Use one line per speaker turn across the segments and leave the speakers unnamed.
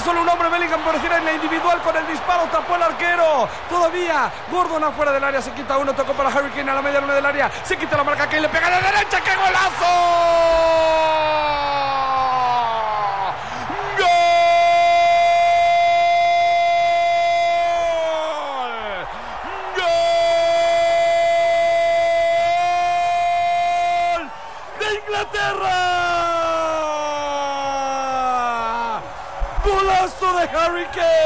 solo un hombre. Bellingham por decir en la individual con el disparo. Tapó el arquero. Todavía Gordon afuera del área. Se quita uno. Tocó para Harry Kane a la media luna del área. Se quita la marca. Kane le pega de derecha. ¡Qué golazo! ¡Golazo de Harry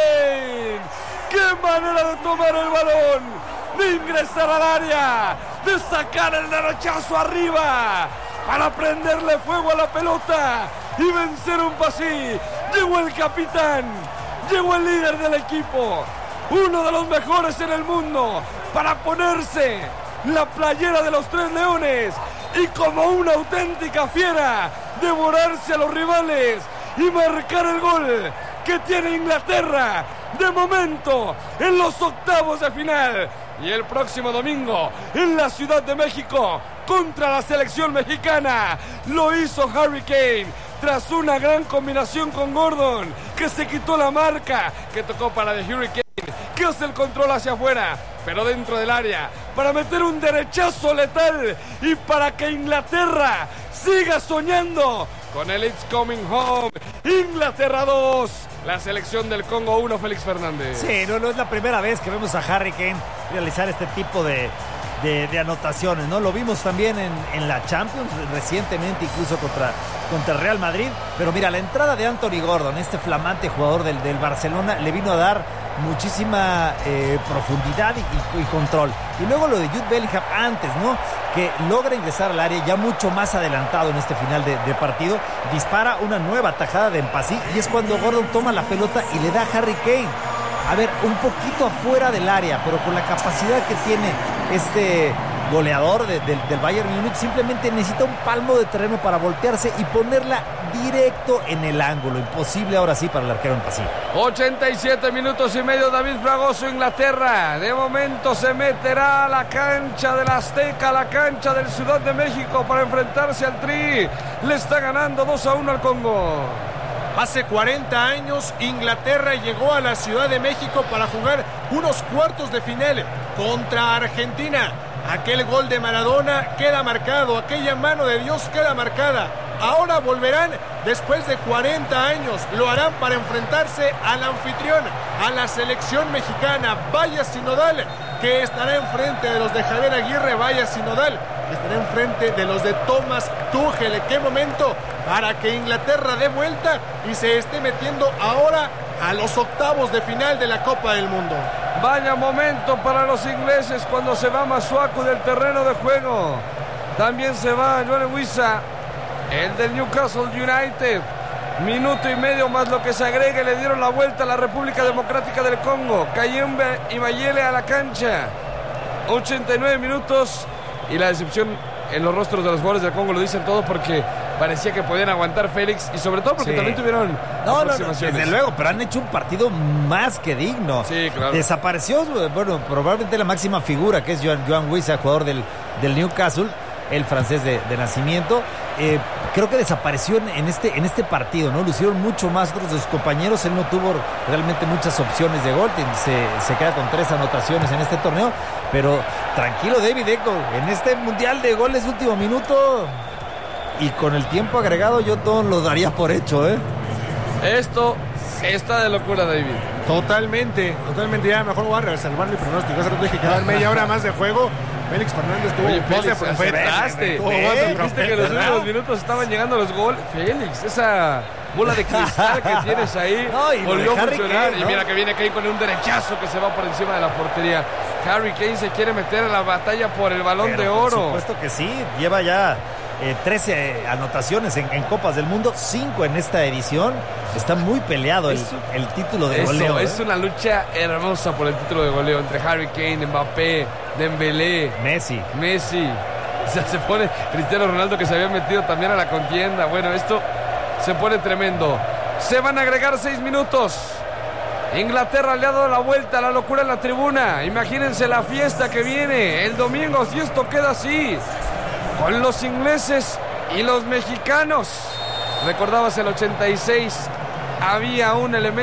Kane! ¡Qué manera de tomar el balón! De ingresar al área, de sacar el derechazo arriba para prenderle fuego a la pelota y vencer un pasí. Llegó el capitán, llegó el líder del equipo, uno de los mejores en el mundo, para ponerse la playera de los Tres Leones y como una auténtica fiera devorarse a los rivales y marcar el gol que tiene Inglaterra de momento en los octavos de final. Y el próximo domingo en la Ciudad de México contra la selección mexicana lo hizo Harry Kane tras una gran combinación con Gordon, que se quitó la marca, que tocó para The Hurricane, que hace el control hacia afuera, pero dentro del área, para meter un derechazo letal y para que Inglaterra siga soñando con el It's Coming Home. Inglaterra 2, la selección del Congo 1, Félix Fernández.
Sí, no es la primera vez que vemos a Harry Kane realizar este tipo de anotaciones, ¿no? Lo vimos también en la Champions recientemente, incluso contra el Real Madrid. Pero mira, la entrada de Anthony Gordon, este flamante jugador del Barcelona, le vino a dar muchísima profundidad y control. Y luego lo de Jude Bellingham antes, ¿no? Que logra ingresar al área ya mucho más adelantado en este final de partido. Dispara una nueva tajada de Mpassi y es cuando Gordon toma la pelota y le da a Harry Kane. A ver, un poquito afuera del área, pero con la capacidad que tiene este goleador del Bayern Múnich, simplemente necesita un palmo de terreno para voltearse y ponerla directo en el ángulo. Imposible ahora sí para el arquero Mpassi.
87 minutos y medio, David Fragoso. Inglaterra de momento se meterá a la cancha del Azteca, a la cancha del Ciudad de México para enfrentarse al Tri. Le está ganando 2-1 al Congo.
Hace 40 años Inglaterra llegó a la Ciudad de México para jugar unos cuartos de final contra Argentina. Aquel gol de Maradona queda marcado, aquella mano de Dios queda marcada. Ahora volverán después de 40 años, lo harán para enfrentarse al anfitrión, a la selección mexicana. Vaya sinodal que estará enfrente de los de Javier Aguirre, vaya sinodal que estará enfrente de los de Thomas Tuchel. ¿Qué momento para que Inglaterra dé vuelta y se esté metiendo ahora a los octavos de final de la Copa del Mundo?
Vaya momento para los ingleses cuando se va Masuaku del terreno de juego. También se va Johan Wissa, el del Newcastle United. Minuto y medio más lo que se agregue. Le dieron la vuelta a la República Democrática del Congo. Kayembe y Mayele a la cancha. 89 minutos y la decepción en los rostros de los jugadores del Congo lo dicen todo, porque parecía que podían aguantar, Félix, y sobre todo porque también tuvieron aproximaciones.
Desde luego, pero han hecho un partido más que digno.
Sí, claro.
Desapareció, bueno, probablemente la máxima figura, que es Johan Wissa, jugador del Newcastle, el francés de nacimiento. Creo que desapareció en este partido, ¿no? Lucieron mucho más otros de sus compañeros. Él no tuvo realmente muchas opciones de gol. Se queda con 3 anotaciones en este torneo. Pero tranquilo, David Eco, en este mundial de goles último minuto y con el tiempo agregado, yo todo lo daría por hecho, ¿eh?
Esto está de locura, David.
Totalmente. Ya mejor voy a reservar mi pronóstico. Hace rato dije que dar media hora más de juego. Félix Fernández tuvo
Viste que los últimos minutos estaban llegando los goles. Félix, esa bola de cristal que tienes ahí volvió a funcionar. Kane, ¿no? Y mira que viene Kane con un derechazo que se va por encima de la portería. Harry Kane se quiere meter a la batalla por el Balón de Oro.
Por supuesto que sí, lleva ya 13 anotaciones en Copas del Mundo, 5 en esta edición. Está muy peleado el título de goleo.
Es una lucha hermosa por el título de goleo entre Harry Kane, Mbappé, Dembélé, Messi. O sea, se pone Cristiano Ronaldo, que se había metido también a la contienda. Bueno, esto se pone tremendo. Se van a agregar 6 minutos. Inglaterra le ha dado la vuelta a la locura en la tribuna. Imagínense la fiesta que viene el domingo si esto queda así, con los ingleses y los mexicanos. Recordabas el 86, había un elemento